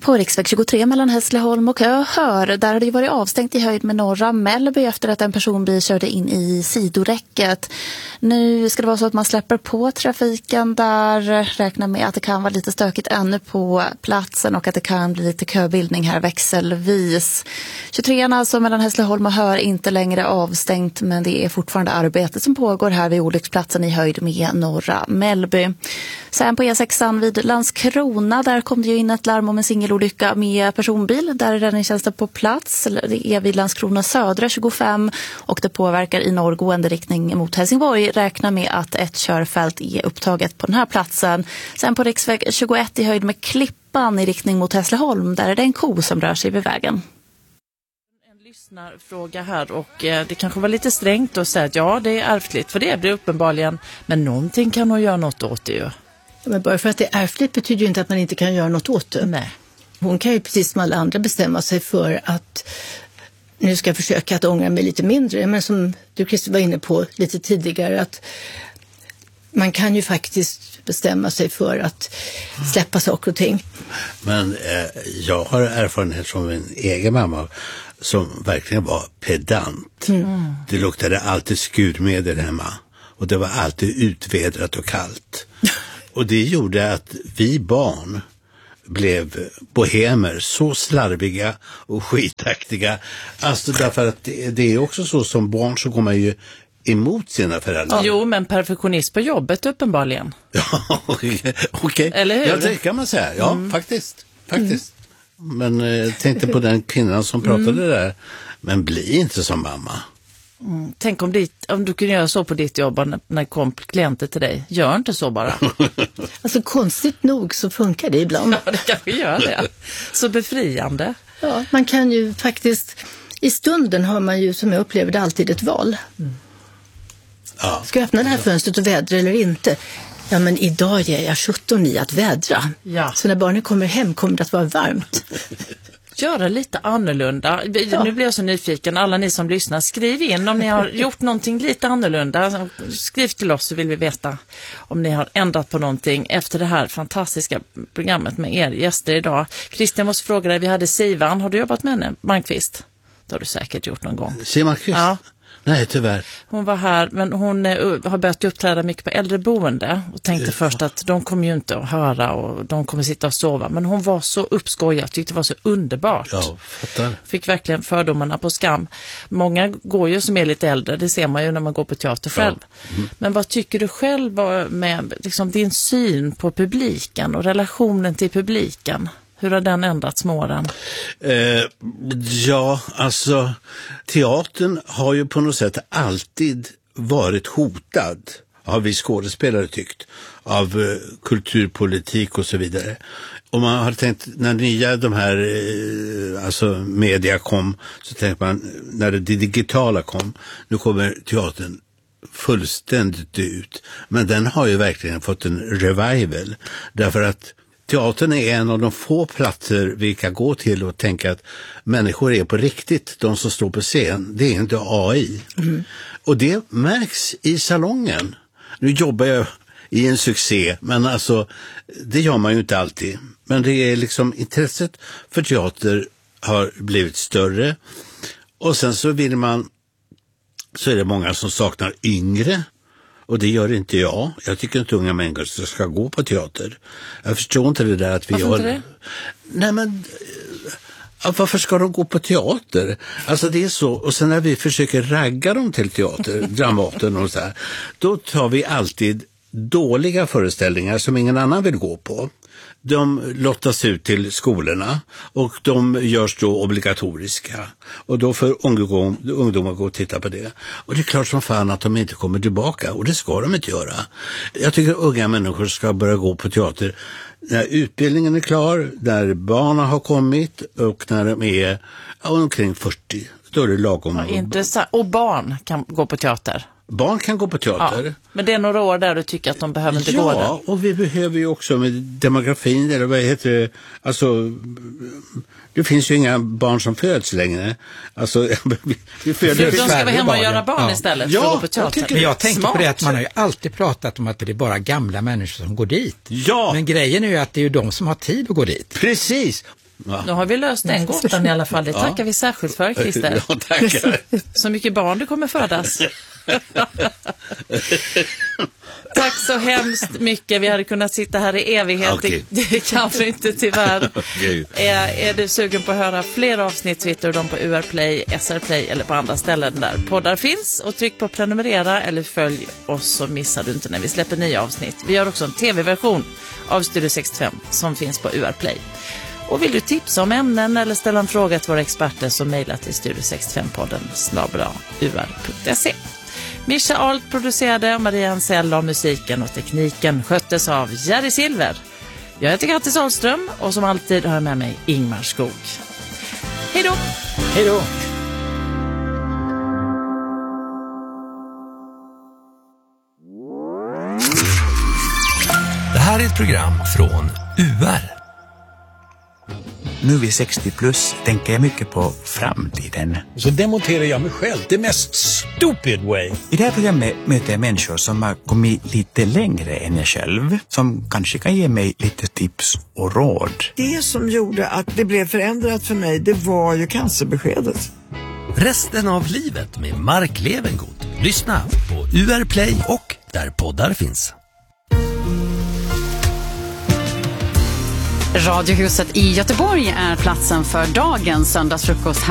på riksväg 23 mellan Hässleholm och Öhör. Där har det varit avstängt i höjd med norra Mellby efter att en personbil körde in i sidoräcket. Nu ska det vara så att man släpper på trafiken där. Räknar med att det kan vara lite stökigt ännu på platsen och att det kan bli lite köbildning här växelvis. 23 alltså mellan Hässleholm och Öhör inte längre avstängt, men det är fortfarande arbetet som pågår här vid olycksplatsen i höjd med norra Mellby. Sen på E6 vid Landskrona, där kom det ju in ett larm om en singelolycka med personbil. Där är räddningstjänsten på plats. Det är vid Landskrona södra 25 och det påverkar i norrgående riktning mot Helsingborg. Räkna med att ett körfält är upptaget på den här platsen. Sen på riksväg 21 i höjd med Klippan i riktning mot Hässleholm, där är det en ko som rör sig vid vägen. Fråga här, och det kanske var lite strängt att säga att ja, det är ärftligt, för det är det uppenbarligen, men någonting kan hon göra något åt det ju. Ja, men bara för att det är ärftligt betyder ju inte att man inte kan göra något åt det. Nej. Hon kan ju precis som alla andra bestämma sig för att nu ska jag försöka att ångra mig lite mindre, men som du Christer var inne på lite tidigare, att man kan ju faktiskt bestämma sig för att släppa saker och ting. Men jag har erfarenhet från min egen mamma som verkligen var pedant. Det luktade alltid skurmedel hemma. Och det var alltid utvedrat och kallt. Och det gjorde att vi barn blev bohemer, så slarviga och skitaktiga. Alltså därför att det är också så, som barn så går man ju emot sina föräldrar. Jo, men perfektionist på jobbet uppenbarligen. Ja, okej. Eller hur? Ja, det kan man säga. Ja, faktiskt. Men jag tänkte på den kvinnan som pratade där. Men bli inte som mamma. Tänk om du kunde göra så på ditt jobb när kom klienter till dig. Gör inte så bara. Alltså konstigt nog så funkar det ibland. Ja, det kanske gör det. Så befriande. Ja, man kan ju faktiskt, i stunden har man ju, som jag upplever det, alltid ett val. Ja. Ska jag öppna det här fönstret och vädra eller inte? Ja, men idag ger jag 17 i att vädra. Ja. Så när barnen kommer hem kommer det att vara varmt. Göra lite annorlunda. Nu blir jag så nyfiken. Alla ni som lyssnar, skriv in om ni har gjort någonting lite annorlunda. Skriv till oss så vill vi veta om ni har ändrat på någonting efter det här fantastiska programmet med er gäster idag. Christian måste fråga dig, vi hade Sivan. Har du jobbat med henne, Malmqvist? Det har du säkert gjort någon gång. Sivan Malmqvist? Ja. Nej, tyvärr. Hon var här, men hon har börjat uppträda mycket på äldreboende och tänkte först att de kommer ju inte att höra och de kommer sitta och sova. Men hon var så uppskojad, tyckte det var så underbart. Ja, fattar. Fick verkligen fördomarna på skam. Många går ju som är lite äldre, det ser man ju när man går på teater själv. Ja. Men vad tycker du själv med liksom, din syn på publiken och relationen till publiken? Hur har den ändrats med åren? Ja, alltså teatern har ju på något sätt alltid varit hotad, har vi skådespelare tyckt, av kulturpolitik och så vidare. Och man har tänkt, när nya de här alltså media kom, så tänkte man, när det digitala kom, nu kommer teatern fullständigt ut. Men den har ju verkligen fått en revival, därför att teatern är en av de få platser vi kan gå till och tänka att människor är på riktigt, de som står på scen. Det är inte AI. Och det märks i salongen. Nu jobbar jag i en succé, men alltså det gör man ju inte alltid. Men det är liksom, intresset för teater har blivit större. Och sen så vill man, så är det många som saknar yngre. Och det gör inte jag. Jag tycker inte unga människor ska gå på teater. Jag förstår inte det där att vi varför gör... Inte det? Nej, men varför ska de gå på teater? Alltså det är så. Och sen när vi försöker ragga dem till teater, Dramaten och så här, då tar vi alltid dåliga föreställningar som ingen annan vill gå på. De lottas ut till skolorna och de görs då obligatoriska. Och då får ungdomar gå och titta på det. Och det är klart som fan att de inte kommer tillbaka. Och det ska de inte göra. Jag tycker att unga människor ska börja gå på teater när utbildningen är klar, när barnen har kommit och när de är omkring 40. Då är det lagom. Ja, intressant. Och barn kan gå på teater? Barn kan gå på teater. Ja, men det är några år där du tycker att de behöver inte gå där. Ja, och vi behöver ju också med demografin, eller vad heter det, alltså det finns ju inga barn som föds längre. Alltså, vi föder de ska vara hemma och göra barn istället för att gå på teater. Men jag tänker på det att man har ju alltid pratat om att det är bara gamla människor som går dit. Ja! Men grejen är ju att det är ju de som har tid att gå dit. Precis! Ja. Nu har vi löst den gåtan i alla fall. Det tackar vi särskilt för, Christer. Ja, tackar. Så mycket barn det kommer födas. Tack så hemskt mycket. Vi hade kunnat sitta här i evighet. Okay. Det kanske inte tyvärr. Okay. Är du sugen på att höra fler avsnitt så hittar du dem på UR Play, SR Play eller på andra ställen där poddar finns. Och tryck på prenumerera eller följ oss så missar du inte när vi släpper nya avsnitt. Vi har också en tv-version av Studio 65 som finns på UR Play. Och vill du tipsa om ämnen eller ställa en fråga till våra experter så mejla till studio65podden@ur.se. Mischa Ahl producerade och Maria Hansell av musiken och tekniken sköttes av Jerry Silver. Jag heter Kattis Ahlström och som alltid har jag med mig Ingmar Skog. Hej då! Hej då! Det här är ett program från UR. Nu vid 60 plus tänker jag mycket på framtiden. Så demonterar jag mig själv, det mest stupid way. I det här programmet möter jag människor som har kommit lite längre än jag själv. Som kanske kan ge mig lite tips och råd. Det som gjorde att det blev förändrat för mig, det var ju cancerbeskedet. Resten av livet med Mark Levengood. Lyssna på UR Play och där poddar finns. Radiohuset i Göteborg är platsen för dagens söndagsfrukost.